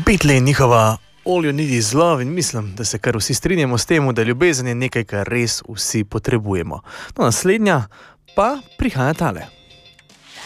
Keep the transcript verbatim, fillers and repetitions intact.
Beatles, njihova All You Need Is Love, in mislim, da se kar vsi strinjamo s tem, da ljubezen je nekaj, kar res vsi potrebujemo. No, naslednja pa prihaja tale.